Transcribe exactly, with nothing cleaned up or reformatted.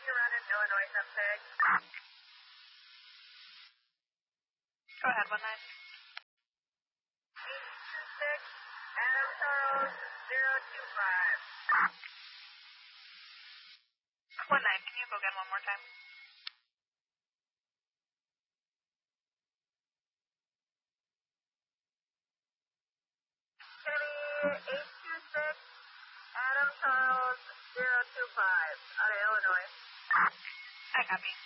you run in Illinois Sumpeg? Go ahead, one nine. eight two six, Adam Charles, zero two five. One nine, can you go again one more time? Kenny, eight two six, Adam Charles, zero two five, out of Illinois. I copy.